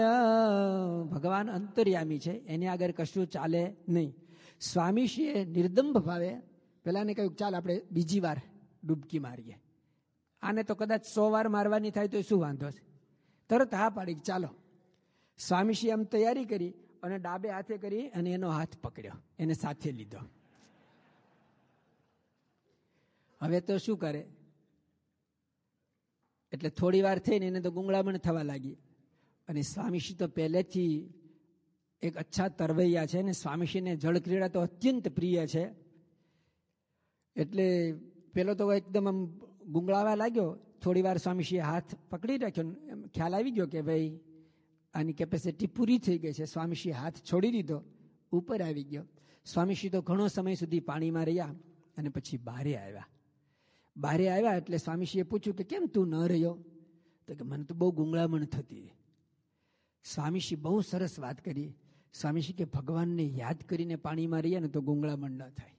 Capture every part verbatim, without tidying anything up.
ભગવાન અંતર્યામી છે, એની આગળ કશું ચાલે નહીં. સ્વામીશ્રીએ નિર્દંભ ભાવે પેલાને કહ્યું, ચાલ આપણે બીજી વાર ડૂબકી મારીએ. આને તો કદાચ સો વાર મારવાની થાય તો શું વાંધો છે? તરત હા પાડી, ચાલો. સ્વામીશ્રીએ આમ તૈયારી કરી અને ડાબે હાથે કરી અને એનો હાથ પકડ્યો, એને સાથે લીધો. હવે તો શું કરે? એટલે થોડી વાર થઈને એને તો ગુંગળામણ થવા લાગી. અને સ્વામીશ્રી તો પહેલેથી એક અચ્છા તરવૈયા છે ને, સ્વામીશ્રીને જળક્રીડા તો અત્યંત પ્રિય છે. એટલે પેલો તો એકદમ આમ ગુંગળાવા લાગ્યો. થોડી વાર સ્વામીશ્રીએ હાથ પકડી રાખ્યો. ખ્યાલ આવી ગયો કે ભાઈ આની કેપેસિટી પૂરી થઈ ગઈ છે. સ્વામીશ્રીએ હાથ છોડી દીધો, ઉપર આવી ગયો. સ્વામીશ્રી તો ઘણો સમય સુધી પાણીમાં રહ્યા અને પછી બહારે આવ્યા. બહારે આવ્યા એટલે સ્વામીશ્રીએ પૂછ્યું કે કેમ તું ન રહ્યો? તો કે મને તો બહુ ગુંગળામણ થતી. સ્વામીશ્રી બહુ સરસ વાત કરી. સ્વામીશ્રી કે ભગવાનને યાદ કરીને પાણીમાં રહીએ ને તો ગુંગળામણ ન થાય.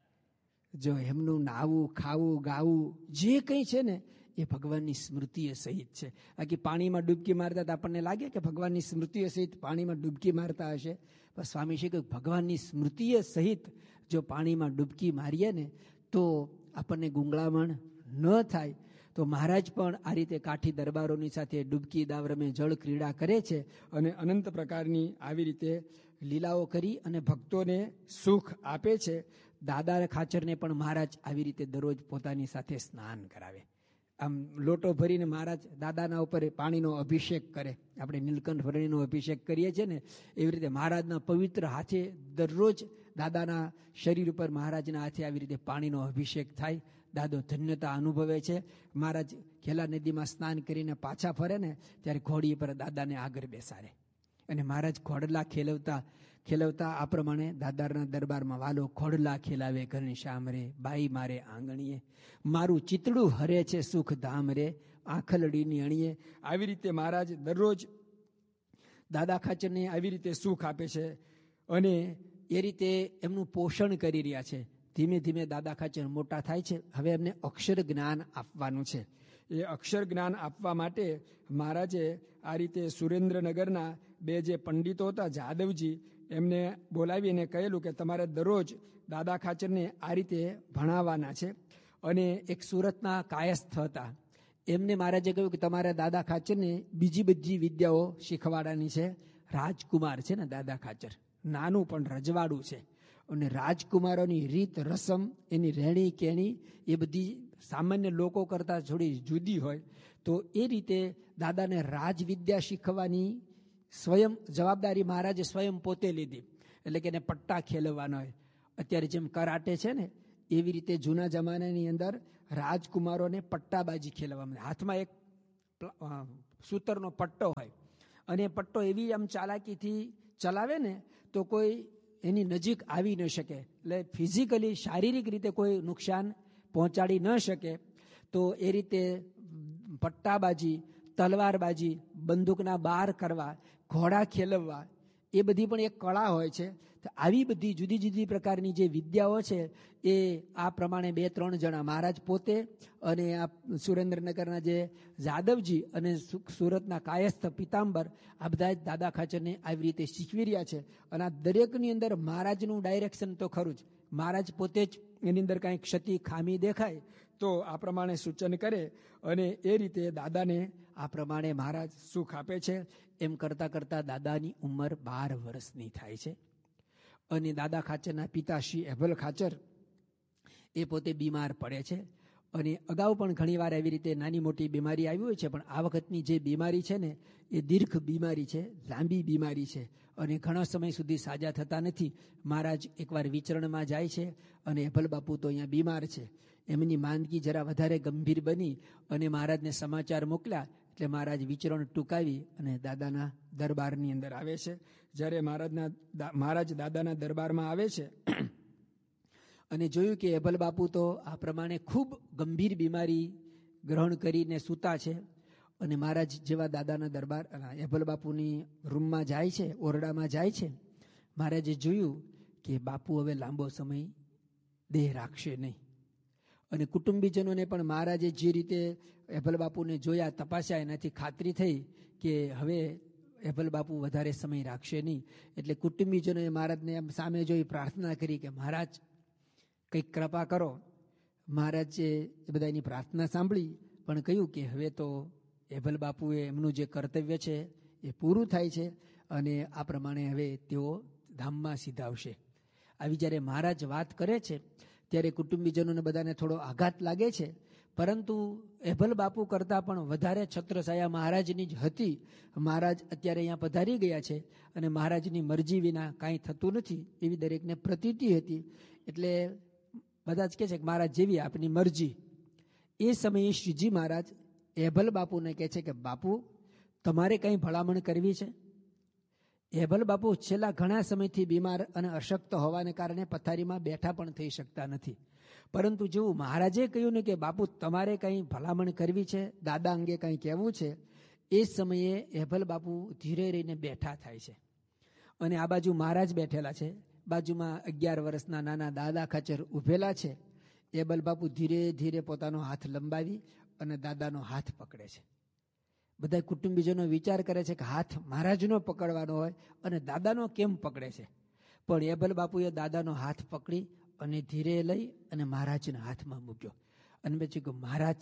જો એમનું નાવું, ખાવું, ગાવું જે કંઈ છે ને એ ભગવાનની સ્મૃતિએ સહિત છે. બાકી પાણીમાં ડૂબકી મારતા તો આપણને લાગે કે ભગવાનની સ્મૃતિએ સહિત પાણીમાં ડૂબકી મારતા હશે. પણ સ્વામીશ્રી કહ્યું ભગવાનની સ્મૃતિએ સહિત જો પાણીમાં ડૂબકી મારીએ ને તો આપણને ગુંગળામણ ન થાય. તો મહારાજ પણ આ રીતે કાઠી દરબારોની સાથે ડૂબકી દાવરમે જળ ક્રીડા કરે છે અને અનંત પ્રકારની આવી રીતે લીલાઓ કરી અને ભક્તોને સુખ આપે છે. દાદા ખાચરને પણ મહારાજ આવી રીતે દરરોજ પોતાની સાથે સ્નાન કરાવે. આમ લોટો ભરીને મહારાજ દાદાના ઉપર પાણીનો અભિષેક કરે. આપણે નીલકંઠ વર્ણીનો અભિષેક કરીએ છીએ ને એવી રીતે મહારાજના પવિત્ર હાથે દરરોજ દાદાના શરીર ઉપર મહારાજના હાથે આવી રીતે પાણીનો અભિષેક થાય. દાદો ધન્યતા અનુભવે છે. મહારાજ ખેલા નદીમાં સ્નાન કરીને પાછા ફરે ને ત્યારે ઘોડી પર દાદાને આગળ બેસાડે અને મહારાજ ઘોડલા ખેલવતા ખેલવતા આ પ્રમાણે દાદાના દરબારમાં વાલો ઘોડલા ખેલાવે ઘનશ્યામ રે, બાઈ મારે આંગણીએ, મારું ચિતડું હરે છે સુખ ધામ રે, આંખલડીની અણીએ. આવી રીતે મહારાજ દરરોજ દાદા ખાચરને આવી રીતે સુખ આપે છે અને એ રીતે એમનું પોષણ કરી રહ્યા છે. ધીમે ધીમે દાદા ખાચર મોટા થાય છે. હવે એમને અક્ષર જ્ઞાન આપવાનું છે. એ અક્ષર જ્ઞાન આપવા માટે મહારાજે આ રીતે સુરેન્દ્રનગરના બે જે પંડિતો હતા જાદવજી, એમને બોલાવીને કહેલું કે તમારે દરરોજ દાદા ખાચરને આ રીતે ભણાવવાના છે. અને એક સુરતના કાયસ્થ હતા, એમને મહારાજે કહ્યું કે તમારે દાદા ખાચરને બીજી બધી વિદ્યાઓ શીખવાડવાની છે. રાજકુમાર છે ને દાદા ખાચર, નાનું પણ રજવાડું છે અને રાજકુમારોની રીત રસમ, એની રહેણી કેણી એ બધી સામાન્ય લોકો કરતાં થોડી જુદી હોય. તો એ રીતે દાદાને રાજવિદ્યા શીખવાની સ્વયં જવાબદારી મહારાજે સ્વયં પોતે લીધી. એટલે કે એને પટ્ટા ખેલવવાનો હોય. અત્યારે જેમ કરાટે છે ને એવી રીતે જૂના જમાનાની અંદર રાજકુમારોને પટ્ટાબાજી ખેલવામાં, હાથમાં એક સૂતરનો પટ્ટો હોય અને પટ્ટો એવી આમ ચાલાકીથી ચલાવે ને તો કોઈ એની નજીક આવી ન શકે. એટલે ફિઝિકલી શારીરિક રીતે કોઈ નુકસાન પહોંચાડી ન શકે. તો એ રીતે પટ્ટાબાજી, તલવારબાજી, બંદૂકના બાર કરવા, ઘોડા ખેલવવા, એ બધી પણ એક કળા હોય છે. તો આવી બધી જુદી જુદી પ્રકારની જે વિદ્યાઓ છે એ આ પ્રમાણે બે ત્રણ જણા મહારાજ પોતે અને આ સુરેન્દ્રનગરના જે જાદવજી અને સુરતના કાયસ્થ પિતાંબર, આ બધા જ દાદા ખાચરને આવી રીતે શીખવી રહ્યા છે. અને આ દરેકની અંદર મહારાજનું ડાયરેક્શન તો ખરું જ. મહારાજ પોતે જ એની અંદર કાંઈ ક્ષતિ ખામી દેખાય તો આ પ્રમાણે સૂચન કરે અને એ રીતે દાદાને આ પ્રમાણે મહારાજ સુખ આપે છે. એમ કરતાં કરતાં દાદાની ઉંમર બાર વર્ષની થાય છે અને દાદા ખાચરના પિતા શ્રી એભલ ખાચર એ પોતે બીમાર પડે છે. અને અગાઉ પણ ઘણીવાર એવી રીતે નાની મોટી બીમારી આવી હોય છે, પણ આ વખતની જે બીમારી છે ને એ દીર્ઘ બીમારી છે, લાંબી બીમારી છે અને ઘણા સમય સુધી સાજા થતા નથી. મહારાજ એકવાર વિચરણમાં જાય છે અને એભલ બાપુ તો અહીંયા બીમાર છે. એમની માંદગી જરા વધારે ગંભીર બની અને મહારાજને સમાચાર મોકલ્યા. એટલે મહારાજ વિચરણ ટૂંકાવી અને દાદાના દરબારની અંદર આવે છે. જ્યારે મહારાજના મહારાજ દાદાના દરબારમાં આવે છે અને જોયું કે એભલ બાપુ તો આ પ્રમાણે ખૂબ ગંભીર બીમારી ગ્રહણ કરીને સૂતા છે અને મહારાજ જેવા દાદાના દરબાર એભલ બાપુની રૂમમાં જાય છે, ઓરડામાં જાય છે. મહારાજે જોયું કે બાપુ હવે લાંબો સમય દેહ રાખશે નહીં. અને કુટુંબીજનોને પણ મહારાજે જે રીતે એભલ બાપુને જોયા, તપાસ્યા, એનાથી ખાતરી થઈ કે હવે એભલ બાપુ વધારે સમય રાખશે નહીં. એટલે કુટુંબીજનોએ મહારાજને એમ સામે જોઈ પ્રાર્થના કરી કે મહારાજ કંઈક કૃપા કરો. મહારાજે એ બધા એની પ્રાર્થના સાંભળી, પણ કહ્યું કે હવે તો એભલ બાપુએ એમનું જે કર્તવ્ય છે એ પૂરું થાય છે અને આ પ્રમાણે હવે તેઓ ધામમાં સીધાવશે. આવી જ્યારે મહારાજ વાત કરે છે ત્યારે કુટુંબીજનોને બધાને થોડો આઘાત લાગે છે, પરંતુ એભલ બાપુ કરતાં પણ વધારે છત્રછાયા મહારાજની જ હતી. મહારાજ અત્યારે અહીંયા પધારી ગયા છે અને મહારાજની મરજી વિના કાંઈ થતું નથી એવી દરેકને પ્રતીતિ હતી. એટલે બધા જ કહે છે કે મહારાજ જેવી આપની મરજી. એ સમયે શ્રીજી મહારાજ એભલ બાપુને કહે છે કે બાપુ તમારે કંઈ ભલામણ કરવી છે? એભલ બાપુ છેલ્લા ઘણા સમયથી બીમાર અને અશક્ત હોવાને કારણે પથારીમાં બેઠા પણ થઈ શકતા નથી. પરંતુ જેવું મહારાજે કહ્યું ને કે બાપુ તમારે કંઈ ભલામણ કરવી છે, દાદા અંગે કંઈ કહેવું છે, એ સમયે એભલ બાપુ ધીરે રહીને બેઠા થાય છે. અને આ બાજુ મહારાજ બેઠેલા છે, બાજુમાં અગિયાર વર્ષના નાના દાદા ખાચર ઊભેલા છે. એભલ બાપુ ધીરે ધીરે પોતાનો હાથ લંબાવી અને દાદાનો હાથ પકડે છે. બધા કુટુંબીજનો વિચાર કરે છે કે હાથ મહારાજનો પકડવાનો હોય અને દાદાનો કેમ પકડે છે? પણ એભલ બાપુએ દાદાનો હાથ પકડી અને ધીરે લઈ અને મહારાજના હાથમાં મૂક્યો અને પછી કહ્યું મહારાજ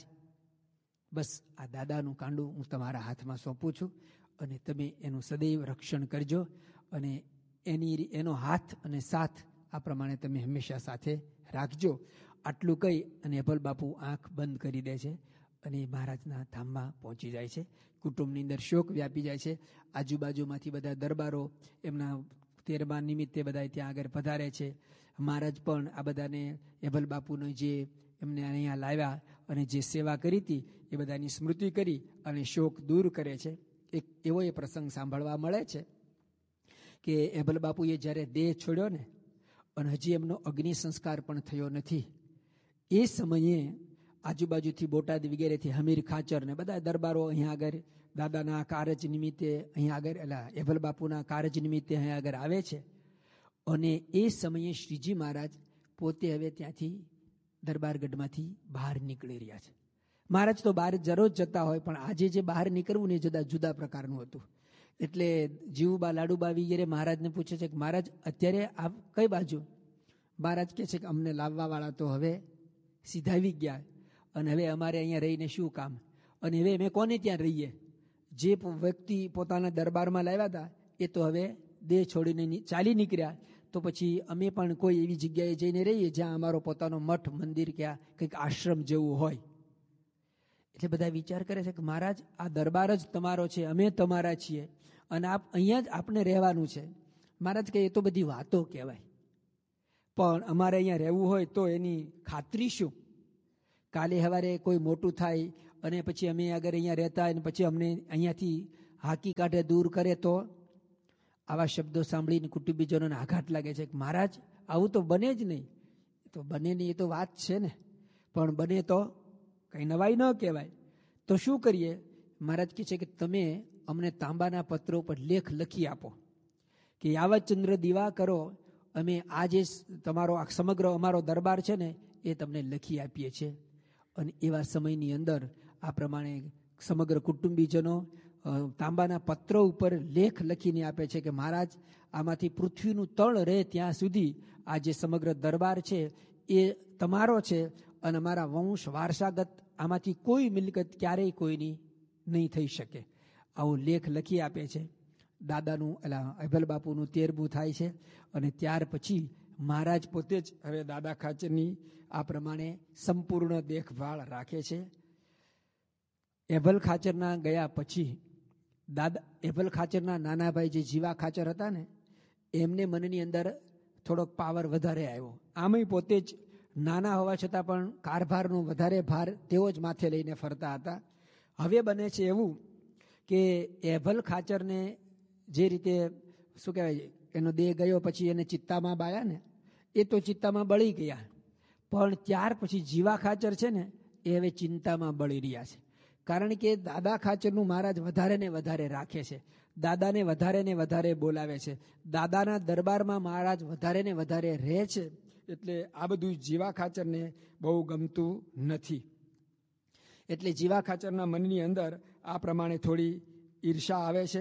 બસ આ દાદાનું કાંડું હું તમારા હાથમાં સોંપું છું અને તમે એનું સદૈવ રક્ષણ કરજો અને એની એનો હાથ અને સાથ આ પ્રમાણે તમે હંમેશા સાથે રાખજો. આટલું કહી અને એભલ બાપુ આંખ બંધ કરી દે છે અને મહારાજના ધામમાં પહોંચી જાય છે. કુટુંબની અંદર શોક વ્યાપી જાય છે. આજુબાજુમાંથી બધા દરબારો એમના તેરમા નિમિત્તે બધા ત્યાં આગળ પધારે છે. મહારાજ પણ આ બધાને એભલ બાપુનો જે એમને અહીંયા લાવ્યા અને જે સેવા કરી હતી એ બધાની સ્મૃતિ કરી અને શોક દૂર કરે છે. એક એવો એ પ્રસંગ સાંભળવા મળે છે કે એભલ બાપુએ જ્યારે દેહ છોડ્યો ને અને હજી એમનો અગ્નિ સંસ્કાર પણ થયો નથી, એ સમયે આજુબાજુથી બોટાદ વગેરેથી હમીર ખાચર ને બધા દરબારો અહીંયા આગળ દાદાના કારજ નિમિત્તે અહીંયા આગળ એટલે એભલ બાપુના કારજ નિમિત્તે અહીંયા આગળ આવે છે. અને એ સમયે શ્રીજી મહારાજ પોતે હવે ત્યાંથી દરબારગઢમાંથી બહાર નીકળી રહ્યા છે. મહારાજ તો બહાર દરરોજ જતા હોય, પણ આજે જે બહાર નીકળવું ને જુદા જુદા પ્રકારનું હતું. એટલે જીવુબા લાડુબા વગેરે મહારાજને પૂછે છે કે મહારાજ અત્યારે આપ કઈ બાજુ? મહારાજ કહે છે કે અમને લાવવાવાળા તો હવે સીધાવી ગયા અને હવે અમારે અહીંયા રહીને શું કામ, અને હવે અમે કોને ત્યાં રહીએ? જે વ્યક્તિ પોતાના દરબારમાં લાવ્યા હતા એ તો હવે દેહ છોડીને ચાલી નીકળ્યા, તો પછી અમે પણ કોઈ એવી જગ્યાએ જઈને રહીએ જ્યાં અમારો પોતાનો મઠ મંદિર કે કંઈક આશ્રમ જેવું હોય. એટલે બધા વિચાર કરે છે કે મહારાજ આ દરબાર જ તમારો છે, અમે તમારા છીએ અને આપ અહીંયા જ આપણે રહેવાનું છે. મહારાજ કહે એ તો બધી વાતો કહેવાય, પણ અમારે અહીંયા રહેવું હોય તો એની ખાતરી શું? કાલે સવારે કોઈ મોટું થાય અને પછી અમે આગળ અહીંયા રહેતા અને પછી અમને અહીંયાથી હાકી કાઢે દૂર કરે તો? આવા શબ્દો સાંભળીને કુટુંબીજનોને આઘાત લાગે છે કે મહારાજ આવું તો બને જ નહીં. તો બને નહીં એ તો વાત છે ને, પણ બને તો કંઈ નવાઈ ન કહેવાય. તો શું કરીએ? મહારાજ કહે છે કે તમે અમને તાંબાના પત્રો પર લેખ લખી આપો કે યાવતચંદ્ર દીવા કરો, અમે આ જે તમારો આ સમગ્ર અમારો દરબાર છે ને એ તમને લખી આપીએ છીએ. અને એવા સમયની અંદર આ પ્રમાણે સમગ્ર કુટુંબીજનો તાંબાના પત્રો ઉપર લેખ લખીને આપે છે કે મહારાજ આમાંથી પૃથ્વીનું તળ રહે ત્યાં સુધી આ જે સમગ્ર દરબાર છે એ તમારો છે અને અમારા વંશ વારસાગત આમાંથી કોઈ મિલકત ક્યારેય કોઈની નહીં થઈ શકે. આવો લેખ લખી આપે છે. દાદાનું એટલે એભલ બાપુનું તેરમું થાય છે અને ત્યાર પછી મહારાજ પોતે જ હવે દાદા ખાચરની આ પ્રમાણે સંપૂર્ણ દેખભાળ રાખે છે. એભલ ખાચરના ગયા પછી દાદા એભલ ખાચરના નાના ભાઈ જે જીવા ખાચર હતા ને એમને મનની અંદર થોડોક પાવર વધારે આવ્યો. આમય પોતે જ નાના હોવા છતાં પણ કારભારનો વધારે ભાર તેઓ જ માથે લઈને ફરતા હતા. હવે બને છે એવું કે એભલ ખાચરને જે રીતે શું કહેવાય એનો દેહ ગયો પછી એને ચિત્તામાં બાયા ને એ તો ચિત્તામાં બળી ગયા, પણ ત્યાર પછી જીવા ખાચર છે ને એ હવે ચિંતામાં બળી રહ્યા છે. કારણ કે દાદા ખાચરનું મહારાજ વધારે ને વધારે રાખે છે, દાદાને વધારે ને વધારે બોલાવે છે, દાદાના દરબારમાં મહારાજ વધારે ને વધારે રહે છે. એટલે આ બધું જીવા ખાચરને બહુ ગમતું નથી. એટલે જીવા ખાચરના મનની અંદર આ પ્રમાણે થોડી ઈર્ષા આવે છે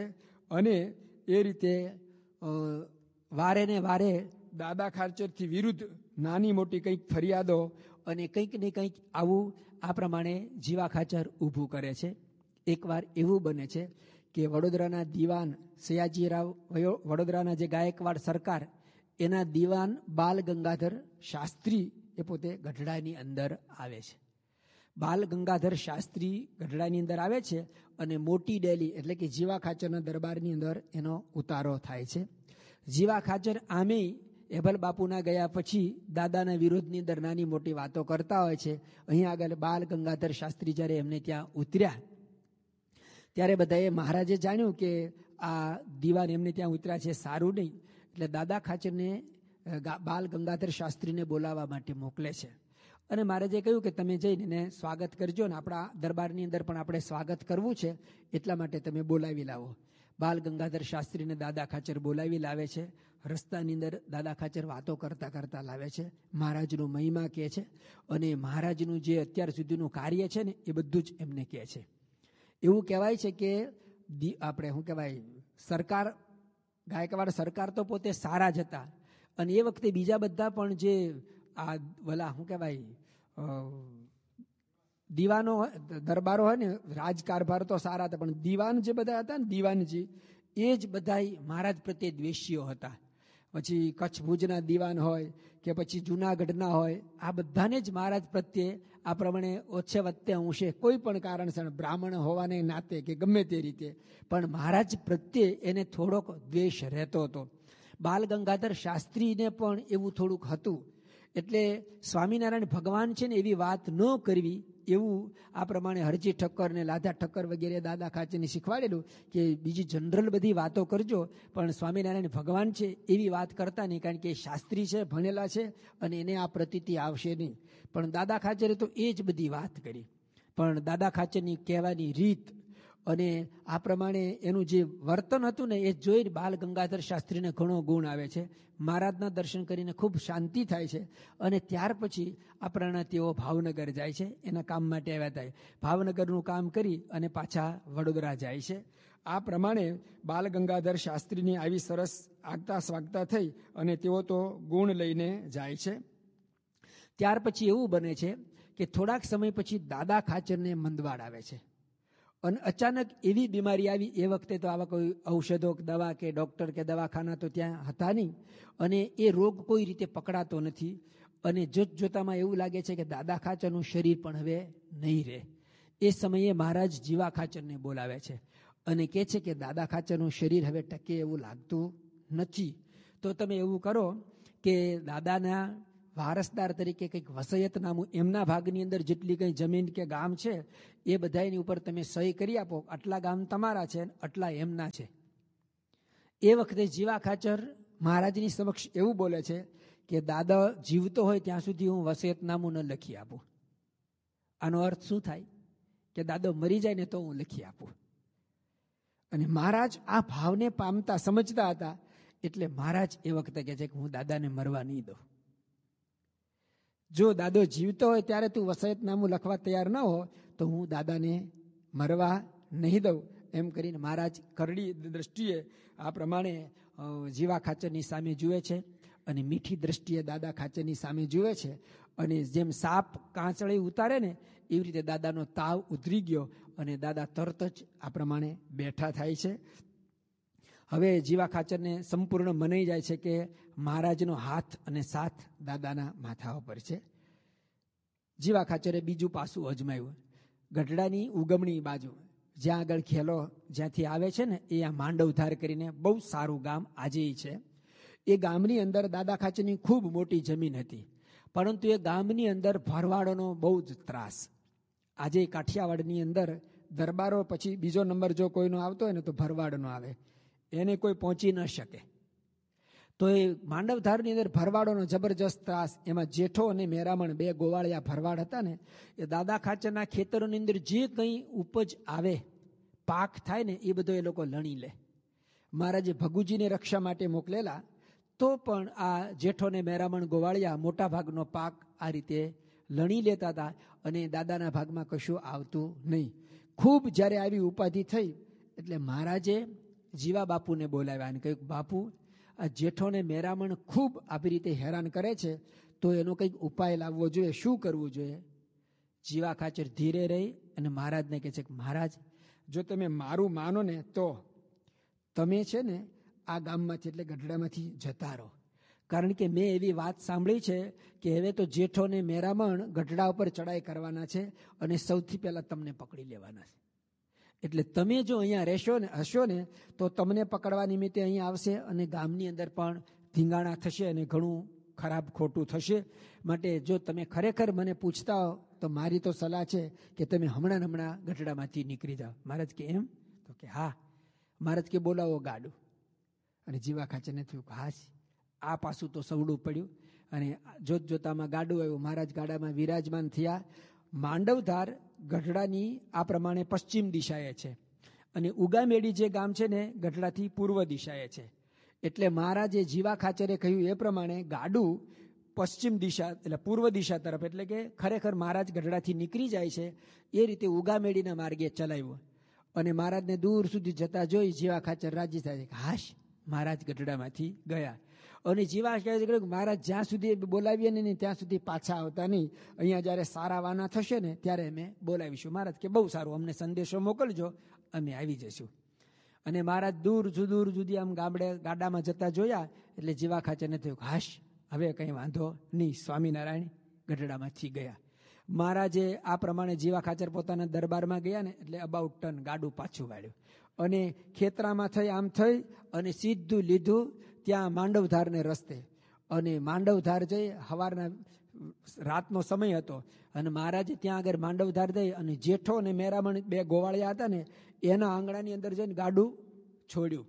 અને એ રીતે વારે ને વારે દાદા ખાચરથી વિરુદ્ધ નાની મોટી કંઈક ફરિયાદો અને કંઈક ને કંઈક આવું આ પ્રમાણે જીવા ખાચર ઊભું કરે છે. એકવાર એવું બને છે કે વડોદરાના દિવાન સયાજીરાવ વડોદરાના જે ગાયકવાડ સરકાર એના દિવાન બાલ ગંગાધર શાસ્ત્રી એ પોતે ગઢડાની અંદર આવે છે. બાલ ગંગાધર શાસ્ત્રી ગઢડાની અંદર આવે છે અને મોટી ડેલી એટલે કે જીવા ખાચરના દરબારની અંદર એનો ઉતારો થાય છે. જીવા ખાચર આમે એભલ બાપુના ગયા પછી દાદાના વિરોધની અંદર નાની મોટી વાતો કરતા હોય છે. અહીં આગળ બાલ ગંગાધર શાસ્ત્રી જ્યારે એમને ત્યાં ઉતર્યા ત્યારે બધાએ મહારાજે જાણ્યું કે આ દિવાન એમને ત્યાં ઉતર્યા છે સારું નહીં, એટલે દાદા ખાચરને બાલ ગંગાધર શાસ્ત્રીને બોલાવવા માટે મોકલે છે. અને મહારાજે કહ્યું કે તમે જઈને એને સ્વાગત કરજો ને આપણા દરબારની અંદર પણ આપણે સ્વાગત કરવું છે એટલા માટે તમે બોલાવી લાવો. બાલ ગંગાધર શાસ્ત્રીને દાદા ખાચર બોલાવી લાવે છે. રસ્તાની અંદર દાદા ખાચર વાતો કરતા કરતા લાવે છે, મહારાજનો મહિમા કહે છે અને મહારાજનું જે અત્યાર સુધીનું કાર્ય છે ને એ બધું જ એમને કહે છે. એવું કહેવાય છે કે આપણે શું કહેવાય સરકાર ગાયકવાડ સરકાર તો પોતે સારા જ હતા અને એ વખતે બીજા બધા પણ જે આ વલા શું કહેવાય દીવાનો દરબારો હોય ને રાજકારભાર તો સારા હતા, પણ દીવાન જે બધા હતા ને દીવાનજી એ જ બધા મહારાજ પ્રત્યે દ્વેષીઓ હતા. પછી કચ્છ ભુજના દીવાન હોય કે પછી જુનાગઢના હોય, આ બધાને જ મહારાજ પ્રત્યે આ પ્રમાણે ઓછે વત્તે અંશે કોઈ પણ કારણસર બ્રાહ્મણ હોવાને નાતે કે ગમે તે રીતે પણ મહારાજ પ્રત્યે એને થોડોક દ્વેષ રહેતો હતો. બાલ ગંગાધર શાસ્ત્રીને પણ એવું થોડુંક હતું. એટલે સ્વામિનારાયણ ભગવાન છે ને એવી વાત ન કરવી એવું આ પ્રમાણે હરજી ઠક્કર ને લાધા ઠક્કર વગેરે દાદા ખાચરને શીખવાડેલું કે બીજી જનરલ બધી વાતો કરજો પણ સ્વામિનારાયણ ભગવાન છે એવી વાત કરતા નહીં, કારણ કે શાસ્ત્રી છે, ભણેલા છે અને એને આ પ્રતીતિ આવશે નહીં. પણ દાદા ખાચરે તો એ જ બધી વાત કરી. પણ દાદા ખાચરની કહેવાની રીત અને આ પ્રમાણે એનું જે વર્તન હતું ને એ જોઈને બાલ ગંગાધર શાસ્ત્રીને ઘણો ગુણ આવે છે. મહારાજના દર્શન કરીને ખૂબ શાંતિ થાય છે અને ત્યાર પછી આ પ્રમાણે તેઓ ભાવનગર જાય છે. એના કામ માટે આવ્યા હતા. ભાવનગરનું કામ કરી અને પાછા વડોદરા જાય છે. આ પ્રમાણે બાલ ગંગાધર શાસ્ત્રીની આવી સરસ આગતા સ્વાગતા થઈ અને તેઓ તો ગુણ લઈને જાય છે. ત્યાર પછી એવું બને છે કે થોડાક સમય પછી દાદા ખાચરને મંદવાડ આવે છે અને અચાનક એવી બીમારી આવી. એ વખતે તો આવા કોઈ ઔષધો દવા કે ડૉક્ટર કે દવાખાના તો ત્યાં હતા નહીં અને એ રોગ કોઈ રીતે પકડાતો નથી અને જોત જોતામાં એવું લાગે છે કે દાદા ખાચરનું શરીર પણ હવે નહીં રહે. એ સમયે મહારાજ જીવા ખાચરને બોલાવે છે અને કહે છે કે દાદા ખાચરનું શરીર હવે ટકે એવું લાગતું નથી, તો તમે એવું કરો કે દાદાના વારસદાર તરીકે કંઈક વસયતનામું એમના ભાગની અંદર જેટલી કંઈ જમીન કે ગામ છે એ બધાની ઉપર તમે સહી કરી આપો, આટલા ગામ તમારા છે આટલા એમના છે. એ વખતે જીવા ખાચર મહારાજની સમક્ષ એવું બોલે છે કે દાદા જીવતો હોય ત્યાં સુધી હું વસયતનામું ન લખી આપું. આનો અર્થ શું થાય કે દાદો મરી જાય ને તો હું લખી આપું. અને મહારાજ આ ભાવને પામતા સમજતા હતા એટલે મહારાજ એ વખતે કહે છે કે હું દાદાને મરવા નહીં દઉં. જો દાદો જીવતો હોય ત્યારે તું વસાયતનામું લખવા તૈયાર ન હો તો હું દાદાને મરવા નહીં દઉં એમ કરીને મહારાજ કરડી દ્રષ્ટિએ આ પ્રમાણે જીવા ખાચરની સામે જુએ છે અને મીઠી દ્રષ્ટિએ દાદા ખાચરની સામે જુએ છે. અને જેમ સાપ કાંચળી ઉતારે ને એવી રીતે દાદાનો તાવ ઉતરી ગયો અને દાદા તરત જ આ પ્રમાણે બેઠા થાય છે. હવે જીવા ખાચરને સંપૂર્ણ મનાઈ જાય છે કે મહારાજનો હાથ અને સાથ દાદાના માથા ઉપર છે. જીવા ખાચરે બીજું પાસું અજમાયું. ગઢડાની ઉગમણી બાજુ જ્યાં આગળ ખેલો જ્યાંથી આવે છે ને એ આ માંડવધાર કરીને બહુ સારું ગામ આજે છે. એ ગામની અંદર દાદા ખાચરની ખૂબ મોટી જમીન હતી, પરંતુ એ ગામની અંદર ભરવાડોનો બહુ જ ત્રાસ. આજે કાઠિયાવાડની અંદર દરબારો પછી બીજો નંબર જો કોઈનો આવતો હોય ને તો ભરવાડનો આવે, એને કોઈ પહોંચી ન શકે. તો એ માંડવધારની અંદર ભરવાડોનો જબરજસ્ત ત્રાસ. એમાં જેઠો અને મેરામણ બે ગોવાળિયા ભરવાડ હતા ને એ દાદા ખાચરના ખેતરોની અંદર જે કંઈ ઉપજ આવે પાક થાય ને એ બધો એ લોકો લણી લે. મહારાજે ભગુજીને રક્ષા માટે મોકલેલા તો પણ આ જેઠો ને મેરામણ ગોવાળિયા મોટા ભાગનો પાક આ રીતે લણી લેતા હતા અને દાદાના ભાગમાં કશું આવતું નહીં. ખૂબ જ્યારે આવી ઉપાધિ થઈ એટલે મહારાજે જીવા બાપુને બોલાવ્યા અને કહ્યું, બાપુ આ જેઠોને મેરામણ ખૂબ આવી રીતે હેરાન કરે છે, તો એનો કંઈક ઉપાય લાવવો જોઈએ, શું કરવું જોઈએ? જીવા ખાચર ધીરે રહી અને મહારાજને કહે છે કે મહારાજ, જો તમે મારું માનો ને તો તમે છે ને આ ગામમાંથી એટલે ગઢડામાંથી જતા રહો, કારણ કે મેં એવી વાત સાંભળી છે કે હવે તો જેઠો ને મેરામણ ગઢડા ઉપર ચડાઈ કરવાના છે અને સૌથી પહેલા તમને પકડી લેવાના છે. એટલે તમે જો અહીંયા રહેશો ને હશો ને તો તમને પકડવા નિમિત્તે અહીંયા આવશે અને ગામની અંદર પણ ધીંગાણા થશે અને ઘણું ખરાબ ખોટું થશે. માટે જો તમે ખરેખર મને પૂછતા હો તો મારી તો સલાહ છે કે તમે હમણાં હમણાં ગઢડામાંથી નીકળી જાઓ. મહારાજ કે એમ? તો કે હા. મહારાજ કે બોલાવો ગાડું. અને જીવા ખાચરને થયું કે હાશ, આ પાછું તો સવડું પડ્યું. અને જોત જોતામાં ગાડું આવ્યું. મહારાજ ગાડામાં વિરાજમાન થયા. માંડવધાર ગઢડાની આ પ્રમાણે પશ્ચિમ દિશાએ છે અને ઉગામેડી જે ગામ છે ને ગઢડાથી પૂર્વ દિશાએ છે. એટલે મહારાજે જીવા ખાચરે કહ્યું એ પ્રમાણે ગાડું પશ્ચિમ દિશા એટલે પૂર્વ દિશા તરફ, એટલે કે ખરેખર મહારાજ ગઢડાથી નીકળી જાય છે એ રીતે ઉગામેડીના માર્ગે ચલાવ્યું. અને મહારાજને દૂર સુધી જતા જોઈ જીવા ખાચર રાજી થાય છે, હાશ મહારાજ ગઢડામાંથી ગયા. અને જીવા કહે છે કે મહારાજ જ્યાં સુધી બોલાવીએ ને ત્યાં સુધી પાછા આવતા નહીં, અહીંયા જ્યારે સારા વાના થશે ને ત્યારે અમે બોલાવીશું. મહારાજ કે બહુ સારું, અમને સંદેશો મોકલજો, અમે આવી જઈશું. અને મહારાજ દૂર દૂર સુધી આમ ગામડે ગાડામાં જતા જોયા એટલે જીવા ખાચરને થયું હાશ, હવે કંઈ વાંધો નહીં, સ્વામિનારાયણ ગઢડામાંથી ગયા. મહારાજે આ પ્રમાણે જીવા ખાચર પોતાના દરબારમાં ગયા ને એટલે અબાઉટ ટન ગાડું પાછું વાળ્યું અને ખેતરામાં થઈ આમ થઈ અને સીધું લીધું ત્યાં માંડવધારને રસ્તે. અને માંડવધાર જઈ સવારના રાતનો સમય હતો અને મહારાજે ત્યાં આગળ માંડવધાર જઈ અને જેઠો અને મેરામણ બે ગોવાળિયા હતા ને એના આંગણાની અંદર જઈને ગાડું છોડ્યું.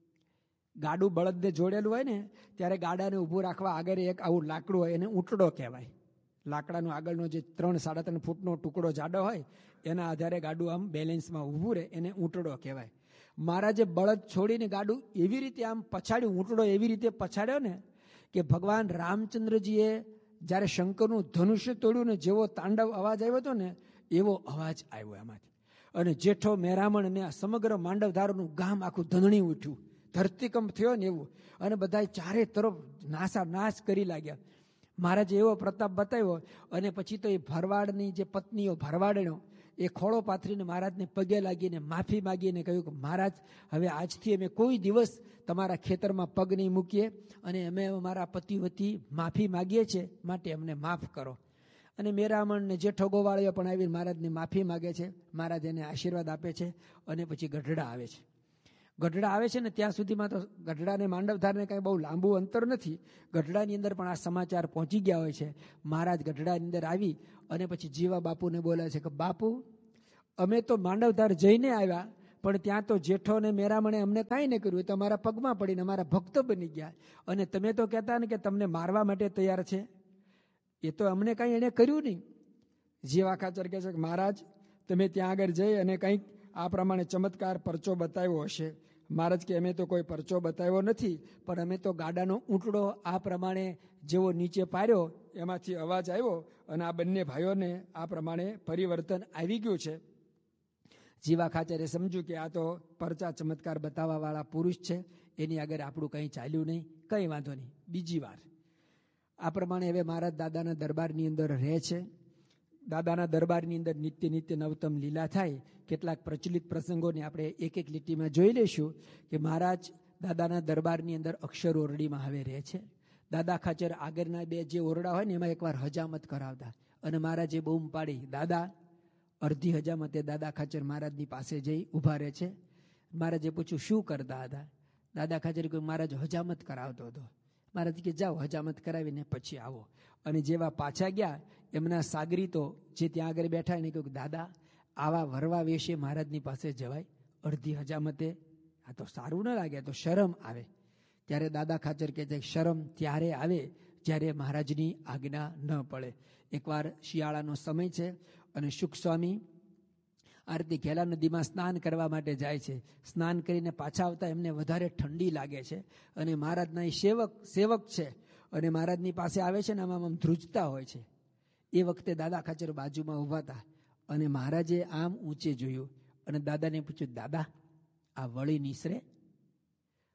ગાડું બળદને જોડેલું હોય ને ત્યારે ગાડાને ઊભું રાખવા આગળ એક આવું લાકડું હોય, એને ઊંટડો કહેવાય. લાકડાનો આગળનો જે ત્રણ સાડા ત્રણ ફૂટનો ટુકડો જાડો હોય એના આધારે ગાડું આમ બેલેન્સમાં ઊભું રહે, એને ઊંટડો કહેવાય. મહારાજે બળદ છોડીને ગાડું એવી રીતે આમ પછાડ્યું, ઊંટડો એવી રીતે પછાડ્યો ને કે ભગવાન રામચંદ્રજીએ જ્યારે શંકરનું ધનુષ્ય તોડ્યું ને જેવો તાંડવ અવાજ આવ્યો હતો ને એવો અવાજ આવ્યો એમાંથી. અને જેઠો મેરામણ અને સમગ્ર માંડવધારનું ગામ આખું ધણણી ઉઠ્યું, ધરતીકંપ થયો ને એવું. અને બધા ચારે તરફ નાસા નાશ કરી લાગ્યા. મહારાજે એવો પ્રતાપ બતાવ્યો. અને પછી તો એ ભરવાડની જે પત્નીઓ ભરવાડનો એ ખોળો પાથરીને મહારાજને પગે લાગીને માફી માગીને કહ્યું કે મહારાજ, હવે આજથી અમે કોઈ દિવસ તમારા ખેતરમાં પગ નહીં મૂકીએ અને અમે અમારા પતિ વતી માફી માગીએ છીએ, માટે અમને માફ કરો. અને મેરામણ ને જેઠો ગોવાળીઓ પણ આવીને મહારાજને માફી માગે છે. મહારાજ એને આશીર્વાદ આપે છે અને પછી ગઢડા આવે છે. ગઢડા આવે છે ને ત્યાં સુધીમાં તો ગઢડા અને માંડવધારને કાંઈ બહુ લાંબુ અંતર નથી. ગઢડાની અંદર પણ આ સમાચાર પહોંચી ગયા હોય છે. મહારાજ ગઢડાની અંદર આવી અને પછી જીવા બાપુને બોલે છે કે બાપુ, અમે તો માંડવધાર જઈને આવ્યા પણ ત્યાં તો જેઠો ને મેરામણે અમને કાંઈ નહીં કર્યું, એ તો અમારા પગમાં પડીને અમારા ભક્ત બની ગયા. અને તમે તો કહેતા ને કે તમને મારવા માટે તૈયાર છે, એ તો અમને કાંઈ એને કર્યું નહીં. જીવા ખાચર કહે છે કે મહારાજ, તમે ત્યાં આગળ જઈ અને કંઈક આ પ્રમાણે ચમત્કાર પરચો બતાવ્યો હશે. મહારાજ કે અમે તો કોઈ પરચો બતાવ્યો નથી, પણ અમે તો ગાડાનો ઊંટડો આ પ્રમાણે જેવો નીચે પાડ્યો એમાંથી અવાજ આવ્યો અને આ બંને ભાઈઓને આ પ્રમાણે પરિવર્તન આવી ગયું છે. જીવા ખાચરે સમજ્યું કે આ તો પરચા ચમત્કાર બતાવવા વાળા પુરુષ છે, એની આગળ આપણું કંઈ ચાલ્યું નહીં, કંઈ વાંધો નહીં, બીજી વાર. આ પ્રમાણે હવે મહારાજ દાદાના દરબારની અંદર રહે છે. દાદાના દરબારની અંદર નિત્ય નિત્ય નવતમ લીલા થાય. કેટલાક પ્રચલિત પ્રસંગોને આપણે એક એક લીટીમાં જોઈ લઈશું કે મહારાજ દાદાના દરબારની અંદર અક્ષર ઓરડીમાં હવે રહે છે. દાદા ખાચર આગળના બે જે ઓરડા હોય ને એમાં એકવાર હજામત કરાવતા અને મહારાજે બૂમ પાડી, દાદા. અડધી હજામતે દાદા ખાચર મહારાજની પાસે જઈ ઊભા રહે છે. મહારાજે પૂછ્યું શું કરતા હતા? દાદા ખાચર કહ્યું મહારાજ હજામત કરાવતો હતો. મહારાજ કે જાઓ હજામત કરાવીને પછી આવો. અને જેવા પાછા ગયા એમના સાગરીતો જે ત્યાં આગળ બેઠા એને કહ્યું દાદા, આવા વરવા વેશે મહારાજની પાસે જવાય અડધી હજામતે? આ તો સારું ન લાગે, તો શરમ આવે. ત્યારે દાદા ખાચર કહે છે શરમ ત્યારે આવે જ્યારે મહારાજની આજ્ઞા ન પડે. એકવાર શિયાળાનો સમય છે અને શુક સ્વામી આ રીતે ઘેલા નદીમાં સ્નાન કરવા માટે જાય છે. સ્નાન કરીને પાછા આવતા એમને વધારે ઠંડી લાગે છે અને મહારાજના એ સેવક સેવક છે અને મહારાજની પાસે આવે છે ને આમ આમ ધ્રુજતા હોય છે. એ વખતે દાદા ખાચર બાજુમાં ઊભા હતા અને મહારાજે આમ ઊંચે જોયું અને દાદાને પૂછ્યું દાદા, આ વળી નિસરે?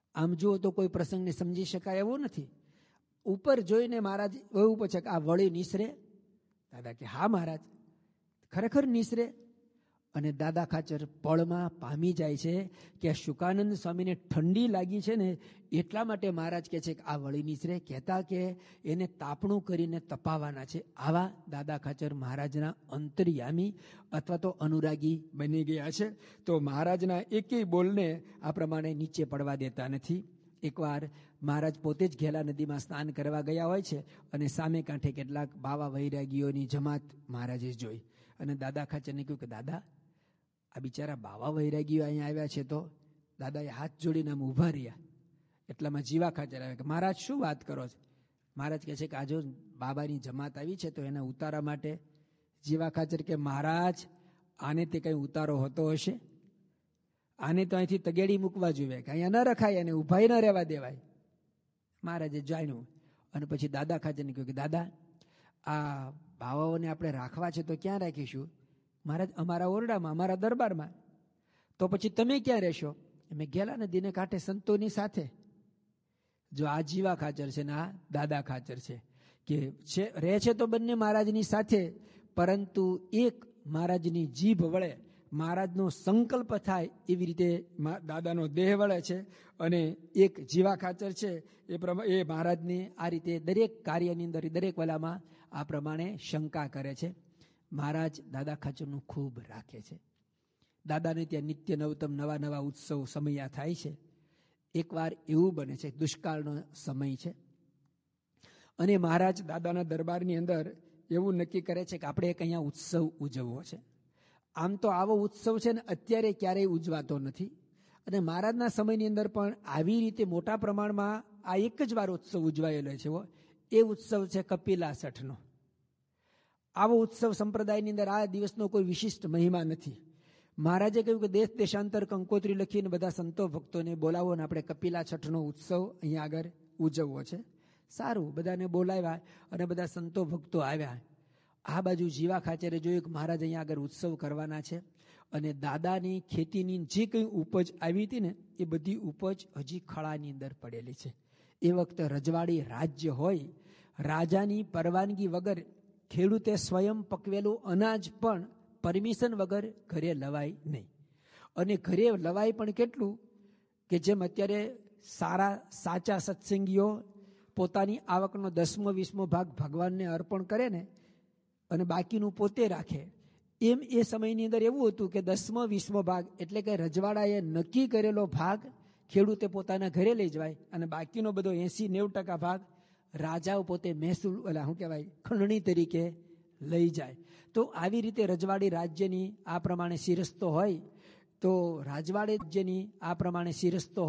આમ જુઓ તો કોઈ પ્રસંગને સમજી શકાય એવો નથી. ઉપર જોઈને મહારાજ એવું પૂછે કે આ વળી નિસરે? દાદા કે હા મહારાજ, ખરેખર નિસરે. અને દાદા ખાચર પળમાં પામી જાય છે કે શુકાનંદ સ્વામીને ઠંડી લાગી છે ને એટલા માટે મહારાજ કહે છે કે આ વળી નિસરે, કહેતા કે એને તાપણું કરીને તપાવવાના છે. આવા દાદા ખાચર મહારાજના અંતર્યામી અથવા તો અનુરાગી બની ગયા છે. તો મહારાજના એકેય બોલને આ પ્રમાણે નીચે પડવા દેતા નથી. એકવાર મહારાજ પોતે જ ઘેલા નદીમાં સ્નાન કરવા ગયા હોય છે અને સામે કાંઠે કેટલાક બાવા વૈરાગીઓની જમાત મહારાજે જોઈ અને દાદા ખાચરને કહ્યું કે દાદા, આ બિચારા બાવા વૈરાગીઓ અહીંયા આવ્યા છે. તો દાદાએ હાથ જોડીને આમ ઊભા રહ્યા. એટલામાં જીવા ખાચર આવ્યા કે મહારાજ શું વાત કરો છો? મહારાજ કહે છે કે આ જો બાબાની જમાત આવી છે તો એના ઉતારા માટે. જીવા ખાચર કે મહારાજ, આને તે કંઈ ઉતારો હોતો હશે? આને તો અહીંથી તગેડી મૂકવા જોઈએ કે અહીંયા ન રખાય, અને ઊભા ન રહેવા દેવાય. મહારાજે જાણ્યું અને પછી દાદા ખાચરને કહ્યું કે દાદા, આ બાવાઓને આપણે રાખવા છે તો ક્યાં રાખીશું? મહારાજ, અમારા ઓરડામાં, અમારા દરબારમાં. તો પછી તમે ક્યાં રહેશો? અમે ઘેલા નદીને કાંઠે સંતોની સાથે. જો આ જીવા ખાચર છે ને આ દાદા ખાચર છે કે છે રહે છે તો બંને મહારાજની સાથે, પરંતુ એક મહારાજની જીભ વળે, મહારાજનો સંકલ્પ થાય એવી રીતે દાદાનો દેહ વળે છે. અને એક જીવા ખાચર છે એ પ્રમાણે એ મહારાજને આ રીતે દરેક કાર્યની અંદર, દરેક વેલામાં આ પ્રમાણે શંકા કરે છે. મહારાજ દાદા ખાચરનું ખૂબ રાખે છે. દાદાને ત્યાં નિત્ય નવતમ નવા નવા ઉત્સવ સમયા થાય છે. એકવાર એવું બને છે, દુષ્કાળનો સમય છે અને મહારાજ દાદાના દરબારની અંદર એવું નક્કી કરે છે કે આપણે એક અહીંયા ઉત્સવ ઉજવવો છે. આમ તો આવો ઉત્સવ છે ને અત્યારે ક્યારેય ઉજવાતો નથી, અને મહારાજના સમયની અંદર પણ આવી રીતે મોટા પ્રમાણમાં આ એક જ વાર ઉત્સવ ઉજવાયેલો છે. એ ઉત્સવ છે કપિલા છઠનો. આવો ઉત્સવ સંપ્રદાયની અંદર આ દિવસનો કોઈ વિશિષ્ટ મહિમા નથી. મહારાજે કહ્યું કે દેશ દેશાંતર કંકોત્રી લખીને બધા સંતો ભક્તોને બોલાવો અને આપણે કપિલા છઠનો ઉત્સવ અહીંયા આગળ ઉજવવો છે. સારું, બધાને બોલાવ્યા અને બધા સંતો ભક્તો આવ્યા. આ બાજુ જીવા ખાચરે જોયું કે મહારાજ અહીંયા આગળ ઉત્સવ કરવાના છે અને દાદાની ખેતીની જે કંઈ ઉપજ આવી હતી ને એ બધી ઉપજ હજી ખળાની અંદર પડેલી છે. એ વખતે રજવાડી રાજ્ય હોય, રાજાની પરવાનગી વગર ખેડૂતે સ્વયં પકવેલું અનાજ પણ પરમિશન વગર ઘરે લવાય નહીં. અને ઘરે લવાય પણ કેટલું કે જેમ અત્યારે સારા સાચા સત્સંગીઓ પોતાની આવકનો દસમો વીસમો ભાગ ભગવાનને અર્પણ કરે ને અને બાકીનું પોતે રાખે, એમ એ સમયની અંદર એવું હતું કે દસમો વીસમો ભાગ એટલે કે રજવાડાએ નક્કી કરેલો ભાગ ખેડૂતે પોતાના ઘરે લઈ જવાય અને બાકીનો બધો એસી નેવું ટકા ભાગ રાજાઓ પોતે મહેસૂલ એટલે શું કહેવાય ખંડણી તરીકે લઈ જાય. તો આવી રીતે રજવાડી રાજ્યની આ પ્રમાણે શિરસ્તો હોય, તો રાજવાડી રાજ્યની આ પ્રમાણે શિરસ્તો